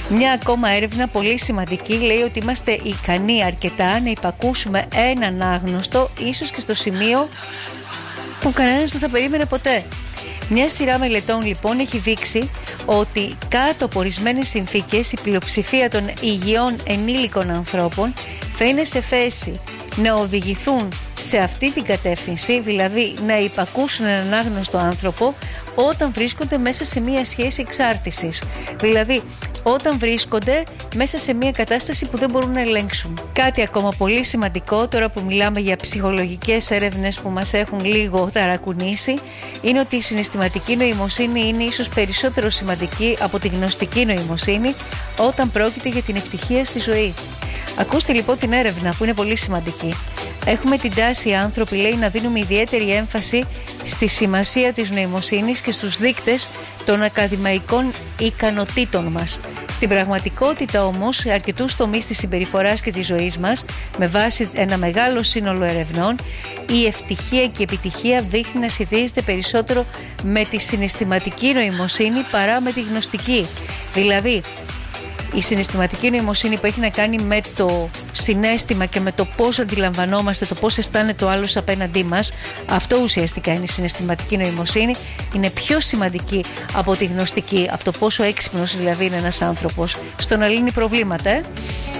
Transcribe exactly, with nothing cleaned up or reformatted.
Μια ακόμα έρευνα πολύ σημαντική λέει ότι είμαστε ικανοί αρκετά να υπακούσουμε έναν άγνωστο, ίσως και στο σημείο που κανένας δεν θα περίμενε ποτέ. Μια σειρά μελετών λοιπόν έχει δείξει ότι κάτω από ορισμένες συνθήκες η πλειοψηφία των υγιών ενήλικων ανθρώπων θα είναι σε θέση να οδηγηθούν σε αυτή την κατεύθυνση, δηλαδή να υπακούσουν έναν άγνωστο άνθρωπο όταν βρίσκονται μέσα σε μια σχέση εξάρτησης. Δηλαδή όταν βρίσκονται μέσα σε μια κατάσταση που δεν μπορούν να ελέγξουν. Κάτι ακόμα πολύ σημαντικό, τώρα που μιλάμε για ψυχολογικές έρευνες που μας έχουν λίγο ταρακουνήσει, είναι ότι η συναισθηματική νοημοσύνη είναι ίσως περισσότερο σημαντική από τη γνωστική νοημοσύνη όταν πρόκειται για την ευτυχία στη ζωή. Ακούστε λοιπόν την έρευνα που είναι πολύ σημαντική. Έχουμε την τάση οι άνθρωποι, λέει, να δίνουμε ιδιαίτερη έμφαση στη σημασία της νοημοσύνης και στους δείκτες των ακαδημαϊκών ικανοτήτων μας. Στην πραγματικότητα όμως, σε αρκετούς τομείς της συμπεριφοράς και της ζωής μας, με βάση ένα μεγάλο σύνολο ερευνών, η ευτυχία και η επιτυχία δείχνει να σχετίζεται περισσότερο με τη συναισθηματική νοημοσύνη παρά με τη γνωστική. Δηλαδή, η συναισθηματική νοημοσύνη που έχει να κάνει με το συναίσθημα και με το πώς αντιλαμβανόμαστε, το πώς αισθάνεται ο άλλος απέναντί μας, αυτό ουσιαστικά είναι η συναισθηματική νοημοσύνη, είναι πιο σημαντική από τη γνωστική, από το πόσο έξυπνος δηλαδή είναι ένας άνθρωπος στο να λύνει προβλήματα. Ε?